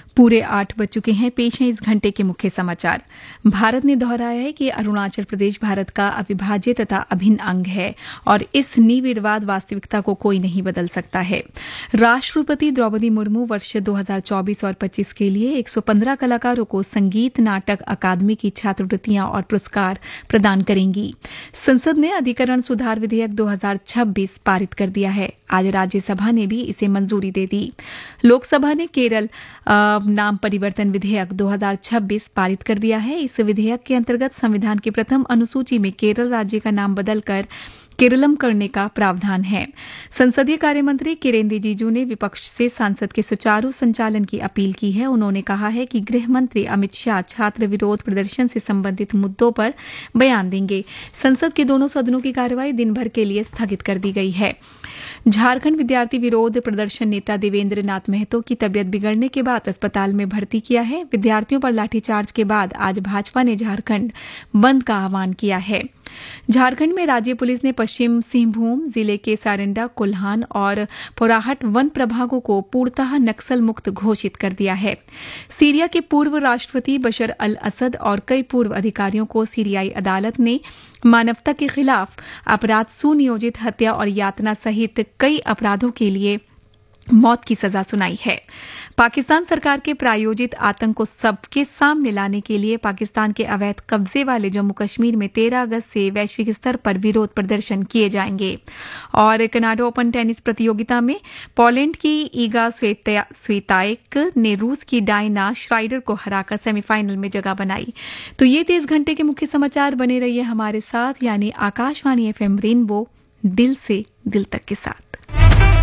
पूरे 8 बज चुके हैं। पेश हैं इस घंटे के मुख्य समाचार। भारत ने दोहराया है कि अरुणाचल प्रदेश भारत का अविभाज्य तथा अभिन्न अंग है और इस निविर्वाद वास्तविकता को कोई नहीं बदल सकता है। राष्ट्रपति द्रौपदी मुर्मू वर्ष 2024 और 25 के लिए 115 कलाकारों को संगीत नाटक अकादमी की छात्रवृत्तियां और पुरस्कार प्रदान करेंगी। संसद ने अधिकरण सुधार विधेयक 2026 पारित कर दिया है। आज राज्यसभा ने भी इसे मंजूरी दे दी। लोकसभा ने केरल नाम परिवर्तन विधेयक 2026 पारित कर दिया है। इस विधेयक के अंतर्गत संविधान की प्रथम अनुसूची में केरल राज्य का नाम बदलकर केरलम करने का प्रावधान है। संसदीय कार्य मंत्री किरेन रिजिजू ने विपक्ष से संसद के सुचारू संचालन की अपील की है। उन्होंने कहा है कि गृह मंत्री अमित शाह छात्र विरोध प्रदर्शन से संबंधित मुद्दों पर बयान देंगे। संसद के दोनों सदनों की कार्यवाही दिन भर के लिए स्थगित कर दी गई है। झारखंड विद्यार्थी विरोध प्रदर्शन नेता देवेंद्र नाथ महतो की तबियत बिगड़ने के बाद अस्पताल में भर्ती किया है। विद्यार्थियों पर लाठीचार्ज के बाद आज भाजपा ने झारखंड बंद का आह्वान किया है। झारखंड में राज्य पुलिस ने पश्चिम सिंहभूम जिले के सारंडा, कोल्हान और पोराहट वन प्रभागों को पूर्णतः नक्सल मुक्त घोषित कर दिया है। सीरिया के पूर्व राष्ट्रपति बशर अल असद और कई पूर्व अधिकारियों को सीरियाई अदालत ने मानवता के खिलाफ अपराध, सुनियोजित हत्या और यातना सहित कई अपराधों के लिए मौत की सजा सुनाई है। पाकिस्तान सरकार के प्रायोजित आतंक को सबके सामने लाने के लिए पाकिस्तान के अवैध कब्जे वाले जम्मू कश्मीर में 13 अगस्त से वैश्विक स्तर पर विरोध प्रदर्शन किए जाएंगे। और कनाडा ओपन टेनिस प्रतियोगिता में पोलैंड की ईगा स्वियातेक ने रूस की डायना श्राइडर को हराकर सेमीफाइनल में जगह बनाई। तो ये थे इस घंटे के मुख्य समाचार। बने रहिए हमारे साथ, यानी आकाशवाणी FM रेनबो, दिल से दिल तक के साथ।